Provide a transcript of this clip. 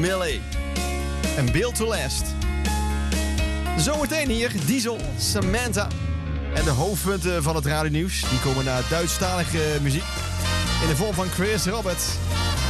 Millie. En Built to Last. Zometeen hier Diesel, Samantha. En de hoofdpunten van het radionieuws. Die komen naar Duitsstalige muziek. In de vorm van Chris Roberts.